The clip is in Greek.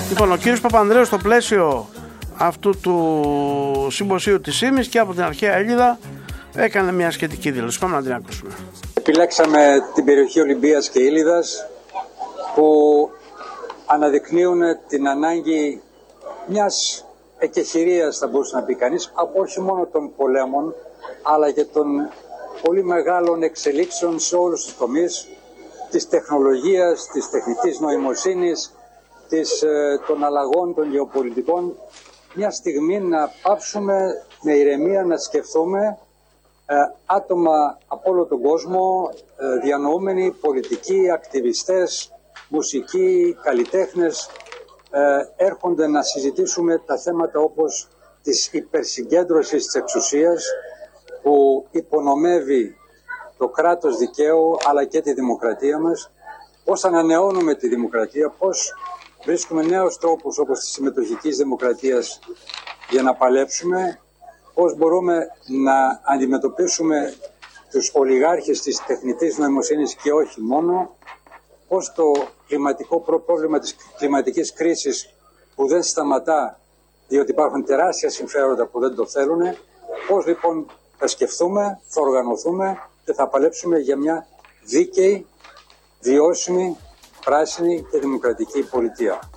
Λοιπόν, ο κύριος Παπανδρέου στο πλαίσιο αυτού του συμποσίου της ΣΥΜΗΣ και από την αρχαία Αίγυπτο έκανε μια σχετική δήλωση. Πάμε να την ακούσουμε. Επιλέξαμε την περιοχή Ολυμπίας και Ήλιδας που αναδεικνύουν την ανάγκη μιας εκεχηρίας, θα μπορούσε να πει κανείς, από όχι μόνο των πολέμων αλλά και των πολύ μεγάλων εξελίξεων σε όλους τους τομείς της τεχνολογίας, της τεχνητής νοημοσύνης, των αλλαγών των γεωπολιτικών. Μια στιγμή να πάψουμε με ηρεμία να σκεφτούμε άτομα από όλο τον κόσμο, διανοούμενοι, πολιτικοί, ακτιβιστές, μουσικοί, καλλιτέχνες, έρχονται να συζητήσουμε τα θέματα όπως της υπερσυγκέντρωσης της εξουσίας που υπονομεύει το κράτος δικαίου αλλά και τη δημοκρατία μας, πώς ανανεώνουμε τη δημοκρατία, πώς βρίσκουμε νέους τρόπους όπως της συμμετοχικής δημοκρατίας για να παλέψουμε, πώς μπορούμε να αντιμετωπίσουμε τους ολιγάρχες της τεχνητής νοημοσύνης και όχι μόνο, πώς το κλιματικό πρόβλημα της κλιματικής κρίσης που δεν σταματά διότι υπάρχουν τεράστια συμφέροντα που δεν το θέλουν, πώς λοιπόν θα σκεφτούμε, θα οργανωθούμε και θα παλέψουμε για μια δίκαιη, βιώσιμη, πράσινη και δημοκρατική πολιτεία.